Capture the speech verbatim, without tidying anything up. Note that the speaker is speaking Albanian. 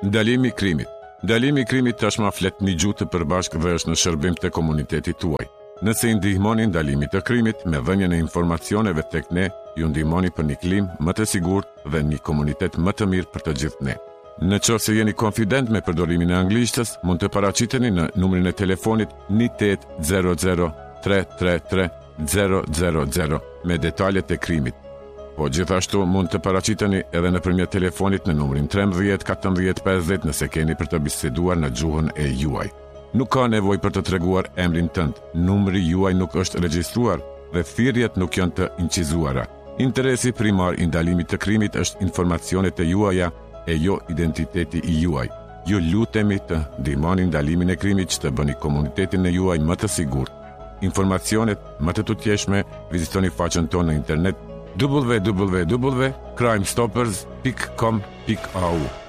Ndalimi i krimit. Ndalimi i krimit tashmë flet një gjuhë të përbashkë dhe është në shërbim të komunitetit tuaj. Nëse i ndihmoni ndalimit të krimit me dhënien e informacioneve tek ne, ju ndihmoni për një klimë më të sigurt dhe një komunitet më të mirë për të gjithë ne. Në qoftë se jeni konfident me përdorimin e anglishtës, mund të paraqiteni në numrin e telefonit një osht zero zero tre tre tre zero zero zero me detajet e krimit. Po gjithashtu mund të paraqiteni edhe nëpërmjet telefonit në numrin tretëmbëdhjetë katërmbëdhjetë pesëdhjetë nëse keni për të biseduar në gjuhën e juaj. Nuk ka nevojë për të treguar emrin tënd. Numri juaj nuk është regjistruar dhe thirrjet nuk janë të incizuara. Interesi primar i ndalimit të krimit është informacionet e juaja e jo identiteti i juaj. Ju lutemi të ndihmoni ndalimin e krimit që të bëni komunitetin e juaj më të sigurt. Informacionet më të tutjeshme vizitoni faqen tonë në internet w w w punkt crime stoppers punkt com punkt a u.